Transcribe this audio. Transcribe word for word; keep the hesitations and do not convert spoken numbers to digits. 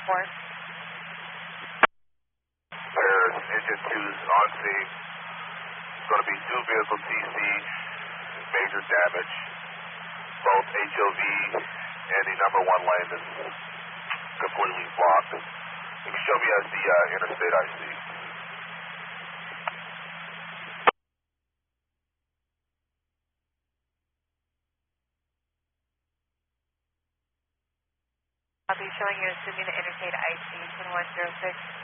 four. Air engine two's on scene. It's going to be two vehicle T C, major damage. Both H O V and the number one lane is completely blocked. You can show me as the uh, interstate I C. I'll be showing you assuming the interstate I C ten one zero six.